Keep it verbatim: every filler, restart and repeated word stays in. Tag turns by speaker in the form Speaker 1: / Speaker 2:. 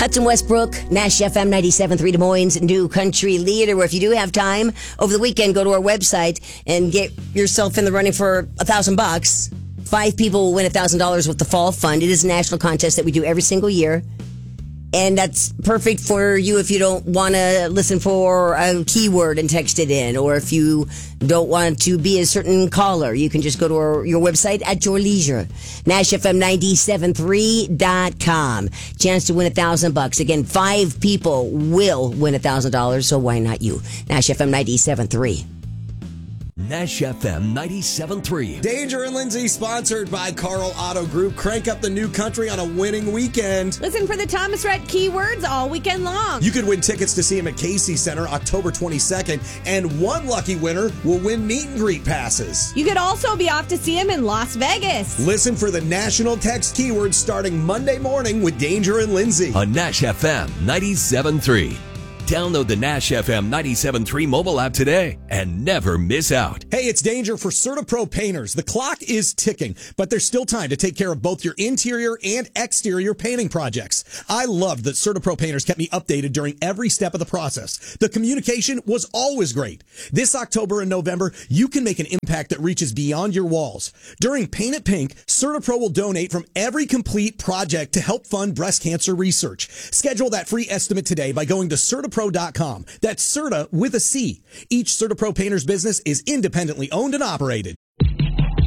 Speaker 1: Hudson Westbrook, Nash F M ninety-seven point three Des Moines, New Country Leader. Where if you do have time over the weekend, go to our website and get yourself in the running for a thousand bucks. Five people will win a thousand dollars with the Fall Fund. It is a national contest that we do every single year. And that's perfect for you if you don't want to listen for a keyword and text it in. Or if you don't want to be a certain caller, you can just go to our, your website at your leisure. Nash F M ninety-seven point three dot com. Chance to win a thousand bucks. Again, five people will win a thousand dollars, so why not you? Nash F M ninety-seven point three.
Speaker 2: Nash F M ninety-seven point three.
Speaker 3: Danger and Lindsay, sponsored by Carl Auto Group. Crank up the New Country on a winning weekend.
Speaker 4: Listen for the Thomas Rhett keywords all weekend long.
Speaker 3: You could win tickets to see him at Casey Center October twenty-second, and one lucky winner will win meet and greet passes.
Speaker 4: You could also be off to see him in Las Vegas.
Speaker 3: Listen for the national text keywords starting Monday morning with Danger and Lindsay
Speaker 2: on Nash F M ninety-seven point three. Download the Nash F M ninety-seven point three mobile app today and never miss out.
Speaker 3: Hey, it's Danger for CertaPro painters. The clock is ticking, but there's still time to take care of both your interior and exterior painting projects. I loved that CertaPro painters kept me updated during every step of the process. The communication was always great. This October and November, you can make an impact that reaches beyond your walls. During Paint It Pink, CertaPro will donate from every complete project to help fund breast cancer research. Schedule that free estimate today by going to CertaPro dot com. That's Certa with a C. Each CertaPro painter's business is independently owned and operated.